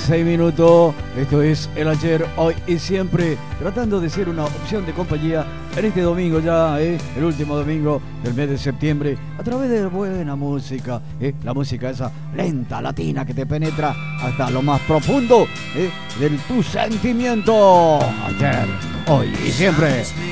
6 minutos. Esto es el ayer, hoy y siempre, tratando de ser una opción de compañía en este domingo ya, el último domingo del mes de septiembre, a través de buena música, la música esa lenta, latina, que te penetra hasta lo más profundo de tu sentimiento. Ayer, hoy y siempre.